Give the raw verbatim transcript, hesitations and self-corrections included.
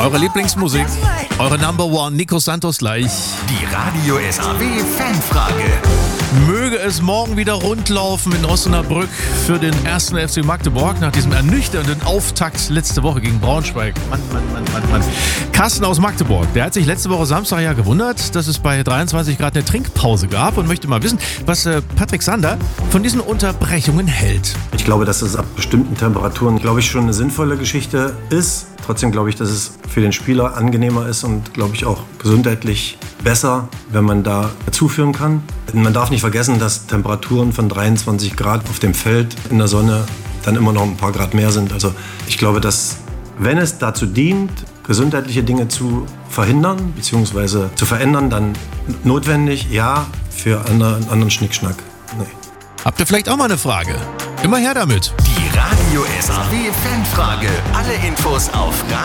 Eure Lieblingsmusik, eure Number One, Nico Santos gleich. Die Radio S A W Fanfrage. Möge es morgen wieder rundlaufen in Osnabrück für den ersten F C Magdeburg nach diesem ernüchternden Auftakt letzte Woche gegen Braunschweig. Mann, Mann, Mann, Mann, Mann. Carsten aus Magdeburg, der hat sich letzte Woche Samstag ja gewundert, dass es bei dreiundzwanzig Grad eine Trinkpause gab und möchte mal wissen, was äh, Patrick Sander von diesen Unterbrechungen hält. Ich glaube, dass es ab bestimmten Temperaturen, glaube ich, schon eine sinnvolle Geschichte ist. Trotzdem glaube ich, dass es für den Spieler angenehmer ist und, glaube ich, auch gesundheitlich besser, wenn man da zuführen kann. Man darf nicht vergessen, dass Temperaturen von dreiundzwanzig Grad auf dem Feld in der Sonne dann immer noch ein paar Grad mehr sind. Also ich glaube, dass, wenn es dazu dient, gesundheitliche Dinge zu verhindern bzw. zu verändern, dann notwendig, ja, für einen anderen Schnickschnack. Nee. Habt ihr vielleicht auch mal eine Frage? Immer her damit. Die Radio S A W Fanfrage. Alle Infos auf